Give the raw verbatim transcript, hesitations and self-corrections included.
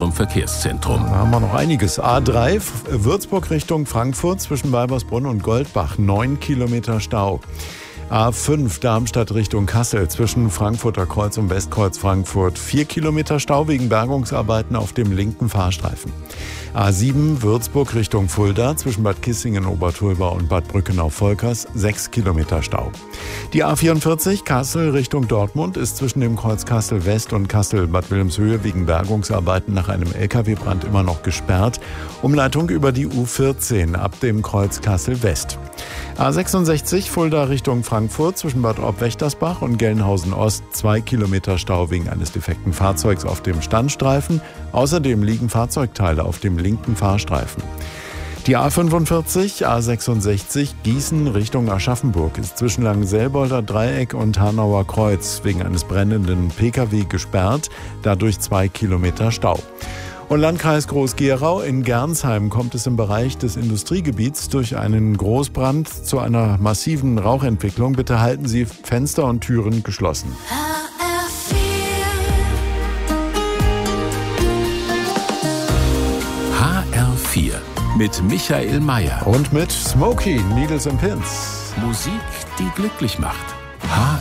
zum Verkehrszentrum. Da haben wir noch einiges. A drei, Würzburg Richtung Frankfurt zwischen Weibersbrunn und Goldbach, neun Kilometer Stau. A fünf, Darmstadt Richtung Kassel zwischen Frankfurter Kreuz und Westkreuz Frankfurt, vier Kilometer Stau wegen Bergungsarbeiten auf dem linken Fahrstreifen. A sieben, Würzburg Richtung Fulda zwischen Bad Kissingen, Obertulba und Bad Brückenau-Volkers, sechs Kilometer Stau. Die A vierundvierzig, Kassel Richtung Dortmund, ist zwischen dem Kreuz Kassel West und Kassel Bad Wilhelmshöhe wegen Bergungsarbeiten nach einem L K W-Brand immer noch gesperrt. Umleitung über die U vierzehn ab dem Kreuz Kassel West. A sechsundsechzig, Fulda Richtung Frankfurt zwischen Bad Orb-Wächtersbach und Gelnhausen Ost, zwei Kilometer Stau wegen eines defekten Fahrzeugs auf dem Standstreifen. Außerdem liegen Fahrzeugteile auf dem linken Fahrstreifen. Die A fünfundvierzig, A sechsundsechzig, Gießen Richtung Aschaffenburg ist zwischen Langenselbolder Dreieck und Hanauer Kreuz wegen eines brennenden P K W gesperrt, dadurch zwei Kilometer Stau. Und Landkreis Groß-Gerau in Gernsheim kommt es im Bereich des Industriegebiets durch einen Großbrand zu einer massiven Rauchentwicklung. Bitte halten Sie Fenster und Türen geschlossen. H R vier mit Michael Mayer. Und mit Smokey, Needles and Pins. Musik, die glücklich macht. H